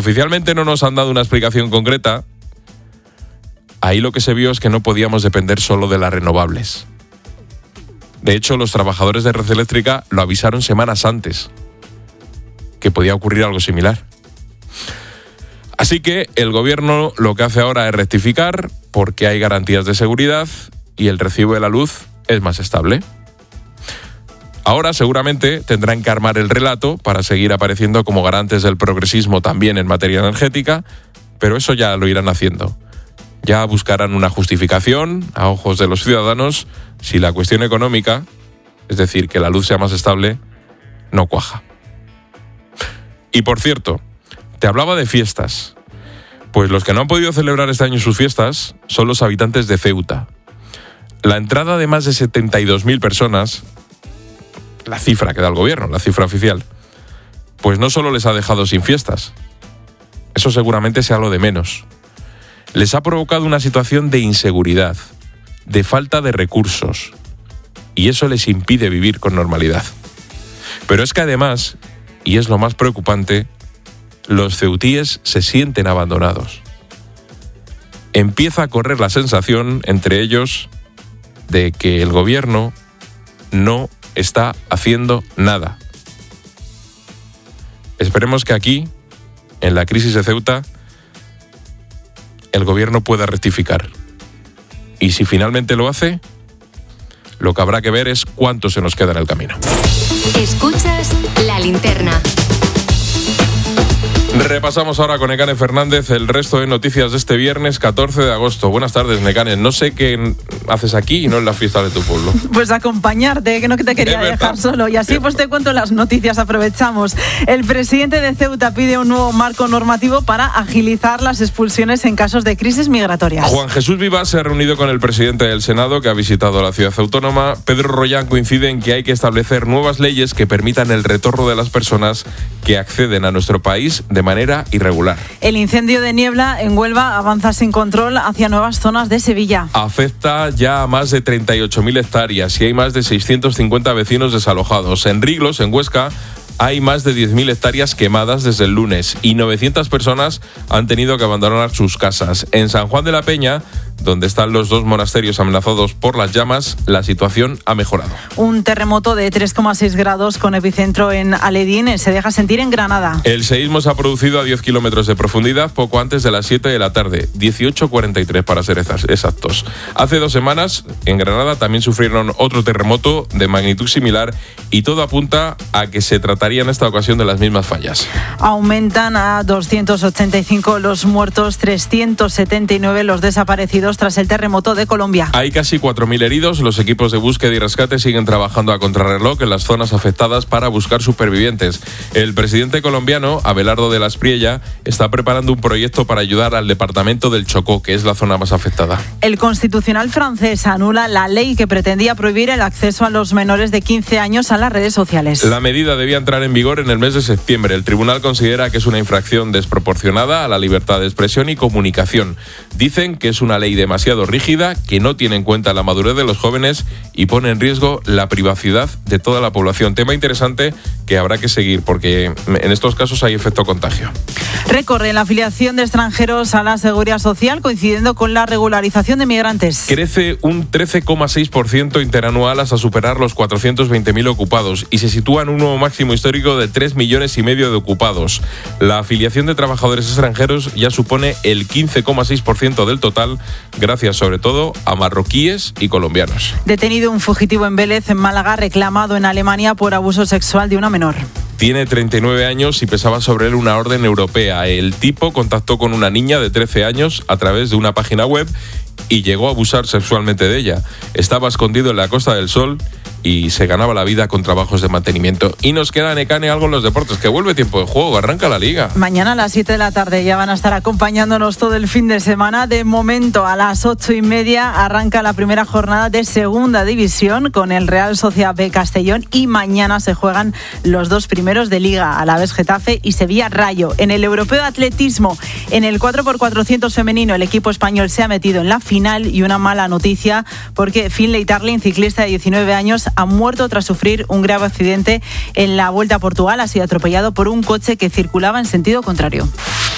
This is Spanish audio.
oficialmente no nos han dado una explicación concreta, ahí lo que se vio es que no podíamos depender solo de las renovables. De hecho, los trabajadores de Red Eléctrica lo avisaron semanas antes, que podía ocurrir algo similar. Así que el gobierno lo que hace ahora es rectificar porque hay garantías de seguridad y el recibo de la luz es más estable. Ahora seguramente tendrán que armar el relato para seguir apareciendo como garantes del progresismo también en materia energética, pero eso ya lo irán haciendo. Ya buscarán una justificación a ojos de los ciudadanos si la cuestión económica, es decir, que la luz sea más estable, no cuaja. Y por cierto, te hablaba de fiestas. Pues los que no han podido celebrar este año sus fiestas son los habitantes de Ceuta. La entrada de más de 72.000 personas, la cifra que da el gobierno, la cifra oficial, pues no solo les ha dejado sin fiestas. Eso seguramente sea lo de menos. Les ha provocado una situación de inseguridad, de falta de recursos, y eso les impide vivir con normalidad. Pero es que además, y es lo más preocupante, los ceutíes se sienten abandonados. Empieza a correr la sensación entre ellos de que el gobierno no está haciendo nada. Esperemos que aquí, en la crisis de Ceuta, el gobierno pueda rectificar. Y si finalmente lo hace, lo que habrá que ver es cuánto se nos queda en el camino. Escuchas La Linterna. Repasamos ahora con Nekane Fernández el resto de noticias de este viernes 14 de agosto. Buenas tardes, Nekane. No sé qué haces aquí y no en la fiesta de tu pueblo. Pues acompañarte, que no te quería dejar solo. Y así pues te cuento las noticias, aprovechamos. El presidente de Ceuta pide un nuevo marco normativo para agilizar las expulsiones en casos de crisis migratorias. Juan Jesús Vivas se ha reunido con el presidente del Senado, que ha visitado la ciudad autónoma. Pedro Rollán coincide en que hay que establecer nuevas leyes que permitan el retorno de las personas que acceden a nuestro país de manera irregular. El incendio de niebla en Huelva avanza sin control hacia nuevas zonas de Sevilla. Afecta ya a más de 38.000 hectáreas y hay más de 650 vecinos desalojados. En Riglos, en Huesca, hay más de 10.000 hectáreas quemadas desde el lunes y 900 personas han tenido que abandonar sus casas. En San Juan de la Peña, donde están los dos monasterios amenazados por las llamas, la situación ha mejorado. Un terremoto de 3,6 grados con epicentro en Aledín se deja sentir en Granada. El seísmo se ha producido a 10 kilómetros de profundidad poco antes de las 7 de la tarde, 18:43 para ser exactos. Hace 2 semanas, en Granada también sufrieron otro terremoto de magnitud similar y todo apunta a que se trataría en esta ocasión de las mismas fallas. Aumentan a 285 los muertos, 379 los desaparecidos tras el terremoto de Colombia. Hay casi 4.000 heridos. Los equipos de búsqueda y rescate siguen trabajando a contrarreloj en las zonas afectadas para buscar supervivientes. El presidente colombiano, Abelardo de la Espriella, está preparando un proyecto para ayudar al departamento del Chocó, que es la zona más afectada. El Constitucional francés anula la ley que pretendía prohibir el acceso a los menores de 15 años a las redes sociales. La medida debía entrar en vigor en el mes de septiembre. El tribunal considera que es una infracción desproporcionada a la libertad de expresión y comunicación. Dicen que es una ley demasiado rígida, que no tiene en cuenta la madurez de los jóvenes y pone en riesgo la privacidad de toda la población. Tema interesante que habrá que seguir porque en estos casos hay efecto contagio. Recorre la afiliación de extranjeros a la Seguridad Social coincidiendo con la regularización de migrantes. Crece un 13,6% interanual hasta superar los 420.000 ocupados y se sitúa en un nuevo máximo histórico de 3,5 millones de ocupados. La afiliación de trabajadores extranjeros ya supone el 15,6% del total, gracias sobre todo a marroquíes y colombianos. Detenido un fugitivo en Vélez, en Málaga, reclamado en Alemania por abuso sexual de una menor. Tiene 39 años y pesaba sobre él una orden europea. El tipo contactó con una niña de 13 años a través de una página web y llegó a abusar sexualmente de ella. Estaba escondido en la Costa del Sol y se ganaba la vida con trabajos de mantenimiento. Y nos queda, Nekane, algo en los deportes, que vuelve tiempo de juego, arranca la Liga. Mañana a las 7 de la tarde ya van a estar acompañándonos todo el fin de semana. De momento, a las 8:30 arranca la primera jornada de Segunda División con el Real Sociedad B Castellón y mañana se juegan los 2 primeros de Liga, Alavés Getafe y Sevilla Rayo. En el Europeo de Atletismo, en el 4x400 femenino, el equipo español se ha metido en la final y una mala noticia porque Finlay Tarling, ciclista de 19 años, ha muerto tras sufrir un grave accidente en la Vuelta a Portugal. Ha sido atropellado por un coche que circulaba en sentido contrario.